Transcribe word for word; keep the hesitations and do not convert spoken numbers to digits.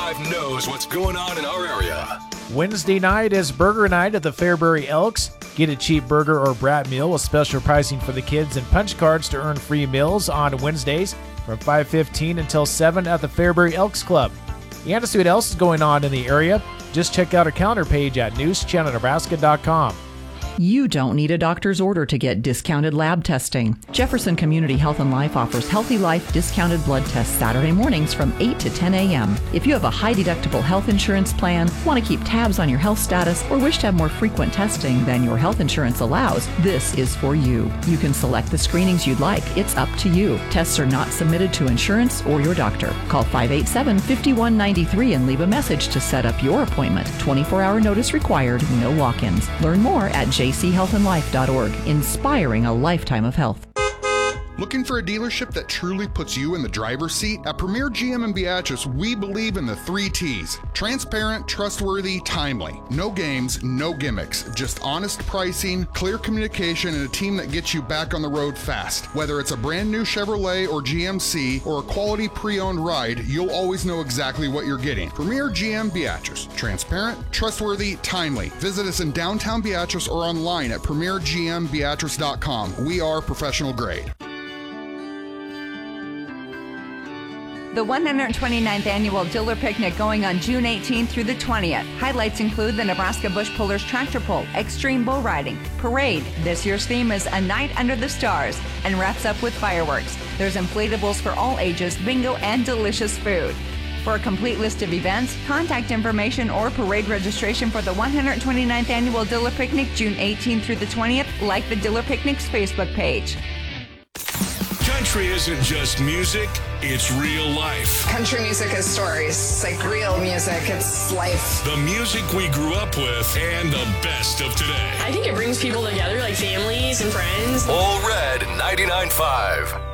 five knows what's going on in our area. Wednesday night is burger night at the Fairbury Elks. Get a cheap burger or brat meal with special pricing for the kids and punch cards to earn free meals on Wednesdays from five fifteen until seven at the Fairbury Elks Club. And to see what else is going on in the area, just check out our calendar page at news channel nebraska dot com. You don't need a doctor's order to get discounted lab testing. Jefferson Community Health and Life offers Healthy Life discounted blood tests Saturday mornings from eight to ten a.m. If you have a high deductible health insurance plan, want to keep tabs on your health status, or wish to have more frequent testing than your health insurance allows, this is for you. You can select the screenings you'd like. It's up to you. Tests are not submitted to insurance or your doctor. Call five eight seven, five one nine three and leave a message to set up your appointment. twenty-four hour notice required, no walk-ins. Learn more at j c health and life dot org, inspiring a lifetime of health. Looking for a dealership that truly puts you in the driver's seat? At Premier G M in Beatrice, we believe in the three T's. Transparent, trustworthy, timely. No games, no gimmicks. Just honest pricing, clear communication, and a team that gets you back on the road fast. Whether it's a brand new Chevrolet or G M C or a quality pre-owned ride, you'll always know exactly what you're getting. Premier G M Beatrice. Transparent, trustworthy, timely. Visit us in downtown Beatrice or online at premier g m beatrice dot com. We are professional grade. The one hundred twenty-ninth Annual Diller Picnic going on June eighteenth through the twentieth. Highlights include the Nebraska Bush Pullers Tractor Pull, Extreme Bull Riding, Parade. This year's theme is A Night Under the Stars and wraps up with fireworks. There's inflatables for all ages, bingo, and delicious food. For a complete list of events, contact information, or parade registration for the one hundred twenty-ninth Annual Diller Picnic June eighteenth through the twentieth, like the Diller Picnic's Facebook page. Country isn't just music, it's real life. Country music is stories. It's like real music. It's life. The music we grew up with and the best of today. I think it brings people together, like families and friends. All Red ninety-nine point five.